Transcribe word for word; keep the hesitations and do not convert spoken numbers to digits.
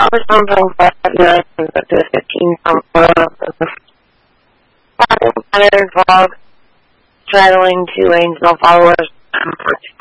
I was wondering what the the fifteen from Florida involved traveling to Angel followers for